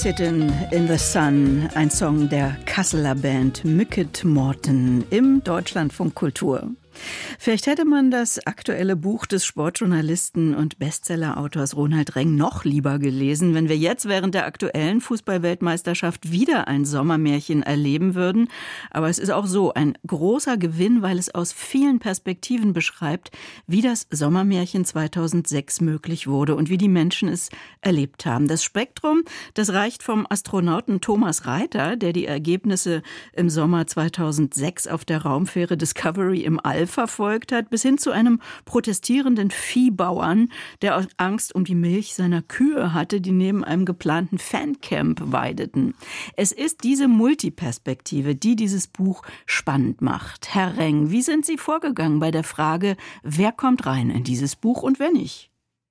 Sittin' in the Sun, ein Song der Kasseler Band Mycket Morten im Deutschlandfunk Kultur. Vielleicht hätte man das aktuelle Buch des Sportjournalisten und Bestseller-Autors Ronald Reng noch lieber gelesen, wenn wir jetzt während der aktuellen Fußball-Weltmeisterschaft wieder ein Sommermärchen erleben würden. Aber es ist auch so ein großer Gewinn, weil es aus vielen Perspektiven beschreibt, wie das Sommermärchen 2006 möglich wurde und wie die Menschen es erlebt haben. Das Spektrum, das reicht vom Astronauten Thomas Reiter, der die Ergebnisse im Sommer 2006 auf der Raumfähre Discovery im All verfolgt hat, bis hin zu einem protestierenden Viehbauern, der aus Angst um die Milch seiner Kühe hatte, die neben einem geplanten Fancamp weideten. Es ist diese Multiperspektive, die dieses Buch spannend macht. Herr Reng, wie sind Sie vorgegangen bei der Frage, wer kommt rein in dieses Buch und wer nicht?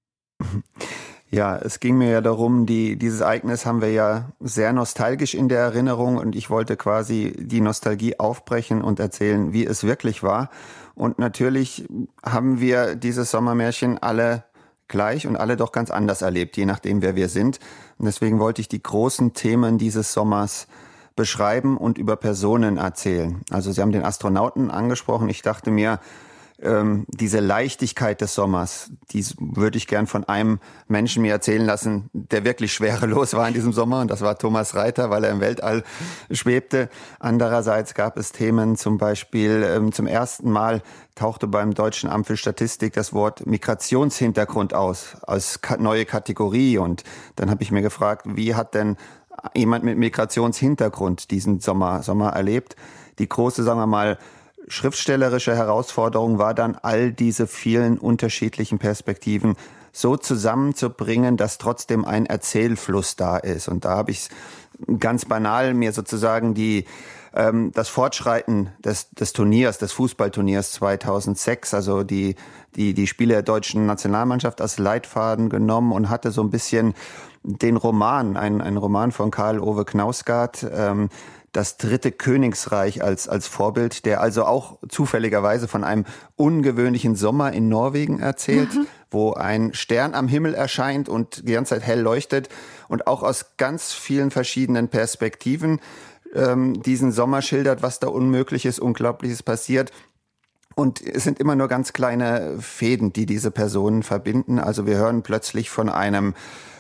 Ja, es ging mir ja darum, dieses Ereignis haben wir ja sehr nostalgisch in der Erinnerung und ich wollte quasi die Nostalgie aufbrechen und erzählen, wie es wirklich war. Und natürlich haben wir dieses Sommermärchen alle gleich und alle doch ganz anders erlebt, je nachdem, wer wir sind. Und deswegen wollte ich die großen Themen dieses Sommers beschreiben und über Personen erzählen. Also Sie haben den Astronauten angesprochen. Ich dachte mir, diese Leichtigkeit des Sommers, die würde ich gern von einem Menschen mir erzählen lassen, der wirklich schwerelos war in diesem Sommer. Und das war Thomas Reiter, weil er im Weltall schwebte. Andererseits gab es Themen, zum Beispiel zum ersten Mal tauchte beim Deutschen Amt für Statistik das Wort Migrationshintergrund als neue Kategorie. Und dann habe ich mir gefragt, wie hat denn jemand mit Migrationshintergrund diesen Sommer erlebt? Die große, sagen wir mal, schriftstellerische Herausforderung war dann, all diese vielen unterschiedlichen Perspektiven so zusammenzubringen, dass trotzdem ein Erzählfluss da ist. Und da habe ich ganz banal mir sozusagen das Fortschreiten des Turniers, des Fußballturniers 2006, also die Spiele der deutschen Nationalmannschaft als Leitfaden genommen und hatte so ein bisschen den Roman, ein Roman von Karl Ove Knausgard, das dritte Königsreich als Vorbild, der also auch zufälligerweise von einem ungewöhnlichen Sommer in Norwegen erzählt, wo ein Stern am Himmel erscheint und die ganze Zeit hell leuchtet und auch aus ganz vielen verschiedenen Perspektiven diesen Sommer schildert, was da Unmögliches, Unglaubliches passiert. Und es sind immer nur ganz kleine Fäden, die diese Personen verbinden. Also wir hören plötzlich von einem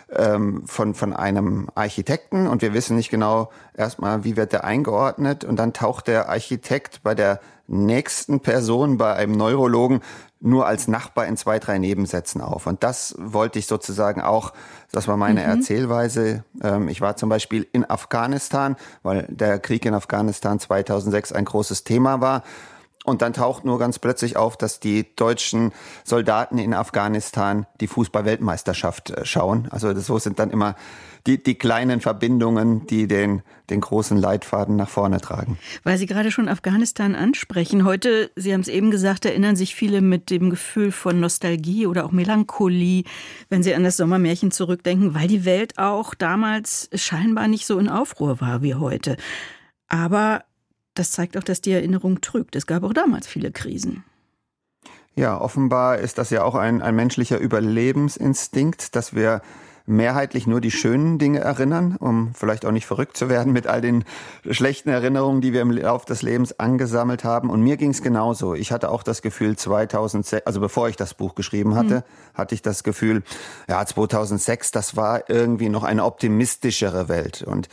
Architekten und wir wissen nicht genau erstmal, wie wird der eingeordnet und dann taucht der Architekt bei der nächsten Person, bei einem Neurologen, nur als Nachbar in 2, 3 Nebensätzen auf. Und das wollte ich sozusagen auch, das war meine Erzählweise. Ich war zum Beispiel in Afghanistan, weil der Krieg in Afghanistan 2006 ein großes Thema war. Und dann taucht nur ganz plötzlich auf, dass die deutschen Soldaten in Afghanistan die Fußball-Weltmeisterschaft schauen. Also so sind dann immer die kleinen Verbindungen, die den großen Leitfaden nach vorne tragen. Weil Sie gerade schon Afghanistan ansprechen. Heute, Sie haben es eben gesagt, erinnern sich viele mit dem Gefühl von Nostalgie oder auch Melancholie, wenn sie an das Sommermärchen zurückdenken, weil die Welt auch damals scheinbar nicht so in Aufruhr war wie heute. Aber das zeigt auch, dass die Erinnerung trügt. Es gab auch damals viele Krisen. Ja, offenbar ist das ja auch ein menschlicher Überlebensinstinkt, dass wir mehrheitlich nur die schönen Dinge erinnern, um vielleicht auch nicht verrückt zu werden mit all den schlechten Erinnerungen, die wir im Laufe des Lebens angesammelt haben. Und mir ging es genauso. Ich hatte auch das Gefühl 2006, also bevor ich das Buch geschrieben hatte, hatte ich das Gefühl, ja, 2006, das war irgendwie noch eine optimistischere Welt. Und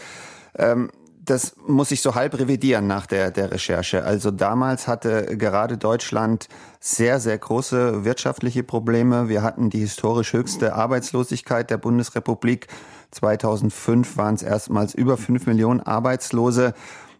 das muss ich so halb revidieren nach der Recherche. Also damals hatte gerade Deutschland sehr, sehr große wirtschaftliche Probleme. Wir hatten die historisch höchste Arbeitslosigkeit der Bundesrepublik. 2005 waren es erstmals über 5 Millionen Arbeitslose,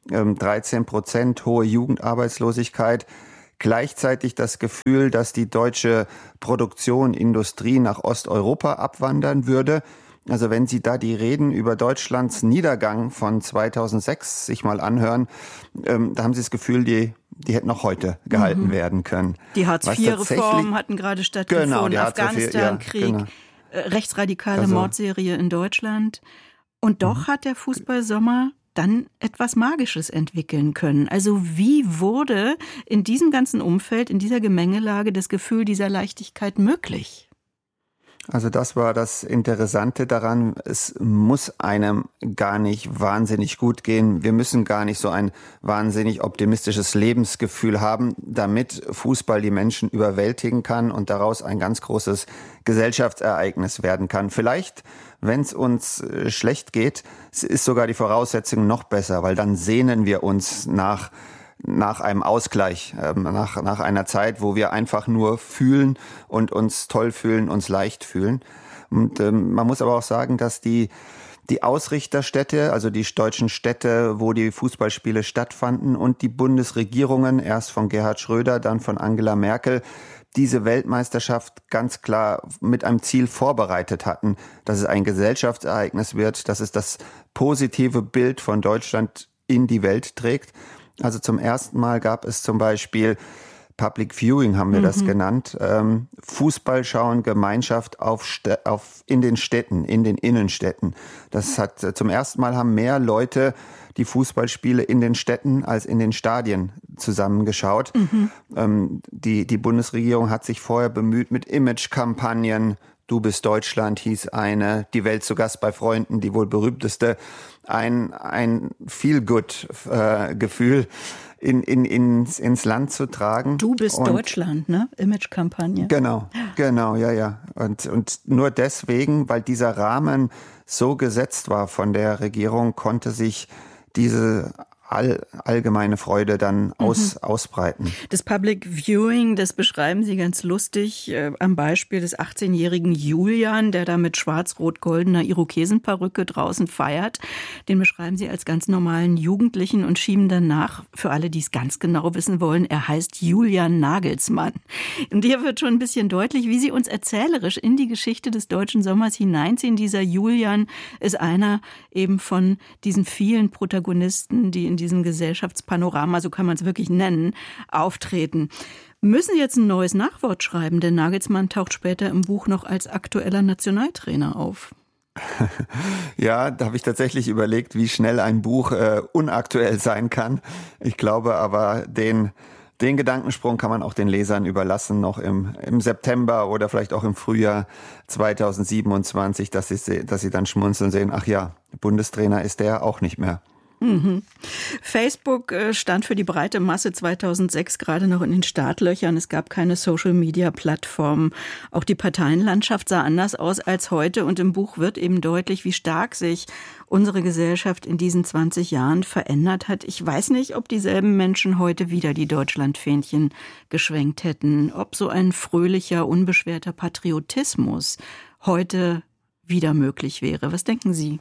13% hohe Jugendarbeitslosigkeit. Gleichzeitig das Gefühl, dass die deutsche Produktion, Industrie nach Osteuropa abwandern würde. Also wenn Sie da die Reden über Deutschlands Niedergang von 2006 sich mal anhören, da haben Sie das Gefühl, die hätten auch heute gehalten werden können. Die Hartz-IV-Reformen hatten gerade stattgefunden, genau, Afghanistan-Krieg, genau. Rechtsradikale Mordserie in Deutschland. Und doch hat der Fußballsommer dann etwas Magisches entwickeln können. Also wie wurde in diesem ganzen Umfeld, in dieser Gemengelage das Gefühl dieser Leichtigkeit möglich? Also das war das Interessante daran. Es muss einem gar nicht wahnsinnig gut gehen. Wir müssen gar nicht so ein wahnsinnig optimistisches Lebensgefühl haben, damit Fußball die Menschen überwältigen kann und daraus ein ganz großes Gesellschaftsereignis werden kann. Vielleicht, wenn es uns schlecht geht, ist sogar die Voraussetzung noch besser, weil dann sehnen wir uns nach einem Ausgleich, nach einer Zeit, wo wir einfach nur fühlen und uns toll fühlen, uns leicht fühlen. Und man muss aber auch sagen, dass die Ausrichterstädte, also die deutschen Städte, wo die Fußballspiele stattfanden, und die Bundesregierungen, erst von Gerhard Schröder, dann von Angela Merkel, diese Weltmeisterschaft ganz klar mit einem Ziel vorbereitet hatten, dass es ein Gesellschaftsereignis wird, dass es das positive Bild von Deutschland in die Welt trägt. Also zum ersten Mal gab es zum Beispiel Public Viewing, haben wir das genannt, Fußball schauen, Gemeinschaft in den Städten, in den Innenstädten. Zum ersten Mal haben mehr Leute die Fußballspiele in den Städten als in den Stadien zusammengeschaut. Die Bundesregierung hat sich vorher bemüht mit Imagekampagnen. Du bist Deutschland hieß eine, die Welt zu Gast bei Freunden, die wohl berühmteste, ein Feel-Good-Gefühl ins Land zu tragen. Du bist Deutschland, ne? Imagekampagne. Genau, ja. Und nur deswegen, weil dieser Rahmen so gesetzt war von der Regierung, konnte sich diese allgemeine Freude dann ausbreiten. Das Public Viewing, das beschreiben Sie ganz lustig am Beispiel des 18-jährigen Julian, der da mit schwarz-rot-goldener Irokesenperücke draußen feiert. Den beschreiben Sie als ganz normalen Jugendlichen und schieben dann nach, für alle, die es ganz genau wissen wollen, er heißt Julian Nagelsmann. Und hier wird schon ein bisschen deutlich, wie Sie uns erzählerisch in die Geschichte des deutschen Sommers hineinziehen. Dieser Julian ist einer eben von diesen vielen Protagonisten, die in diesem Gesellschaftspanorama, so kann man es wirklich nennen, auftreten. Müssen Sie jetzt ein neues Nachwort schreiben, denn Nagelsmann taucht später im Buch noch als aktueller Nationaltrainer auf. Ja, da habe ich tatsächlich überlegt, wie schnell ein Buch unaktuell sein kann. Ich glaube aber, den Gedankensprung kann man auch den Lesern überlassen, noch im September oder vielleicht auch im Frühjahr 2027, dass sie dann schmunzeln sehen, ach ja, Bundestrainer ist der auch nicht mehr. Facebook stand für die breite Masse 2006 gerade noch in den Startlöchern. Es gab keine Social-Media-Plattformen. Auch die Parteienlandschaft sah anders aus als heute. Und im Buch wird eben deutlich, wie stark sich unsere Gesellschaft in diesen 20 Jahren verändert hat. Ich weiß nicht, ob dieselben Menschen heute wieder die Deutschlandfähnchen geschwenkt hätten. Ob so ein fröhlicher, unbeschwerter Patriotismus heute wieder möglich wäre. Was denken Sie?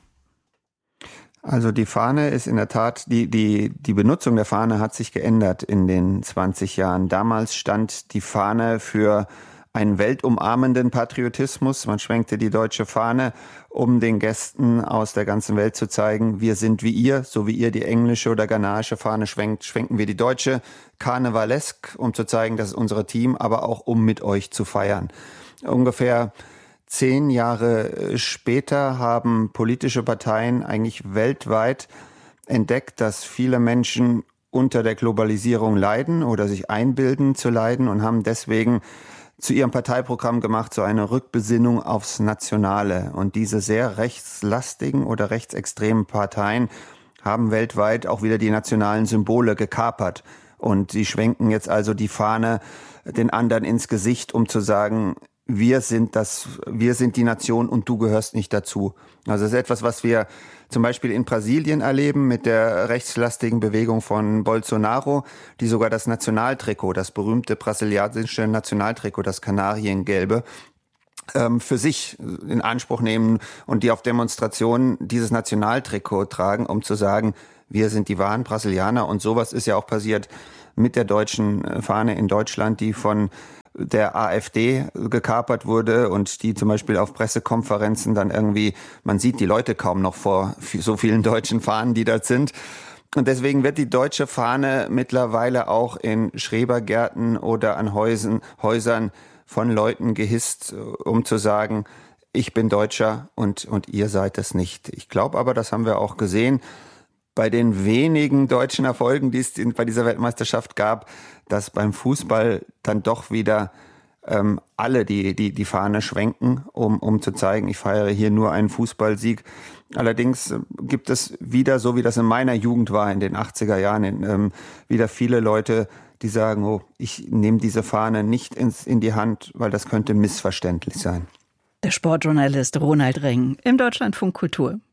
Also die Fahne ist in der Tat, die Benutzung der Fahne hat sich geändert in den 20 Jahren. Damals stand die Fahne für einen weltumarmenden Patriotismus. Man schwenkte die deutsche Fahne, um den Gästen aus der ganzen Welt zu zeigen, wir sind wie ihr, so wie ihr die englische oder ghanaische Fahne schwenkt, schwenken wir die deutsche, karnevalesk, um zu zeigen, das ist unser Team, aber auch um mit euch zu feiern. Ungefähr 10 Jahre später haben politische Parteien eigentlich weltweit entdeckt, dass viele Menschen unter der Globalisierung leiden oder sich einbilden zu leiden und haben deswegen zu ihrem Parteiprogramm gemacht, so eine Rückbesinnung aufs Nationale. Und diese sehr rechtslastigen oder rechtsextremen Parteien haben weltweit auch wieder die nationalen Symbole gekapert. Und sie schwenken jetzt also die Fahne den anderen ins Gesicht, um zu sagen, wir sind die Nation und du gehörst nicht dazu. Also das ist etwas, was wir zum Beispiel in Brasilien erleben mit der rechtslastigen Bewegung von Bolsonaro, die sogar das Nationaltrikot, das berühmte brasilianische Nationaltrikot, das Kanariengelbe, für sich in Anspruch nehmen und die auf Demonstrationen dieses Nationaltrikot tragen, um zu sagen, wir sind die wahren Brasilianer. Und sowas ist ja auch passiert mit der deutschen Fahne in Deutschland, die von der AfD gekapert wurde und die zum Beispiel auf Pressekonferenzen dann irgendwie, man sieht die Leute kaum noch vor so vielen deutschen Fahnen, die da sind. Und deswegen wird die deutsche Fahne mittlerweile auch in Schrebergärten oder an Häusern von Leuten gehisst, um zu sagen, ich bin Deutscher und ihr seid es nicht. Ich glaube aber, das haben wir auch gesehen, bei den wenigen deutschen Erfolgen, die es bei dieser Weltmeisterschaft gab, dass beim Fußball dann doch wieder alle die Fahne schwenken, um zu zeigen, ich feiere hier nur einen Fußballsieg. Allerdings gibt es wieder, so wie das in meiner Jugend war, in den 80er Jahren, wieder viele Leute, die sagen, oh, ich nehme diese Fahne nicht in die Hand, weil das könnte missverständlich sein. Der Sportjournalist Ronald Reng im Deutschlandfunk Kultur.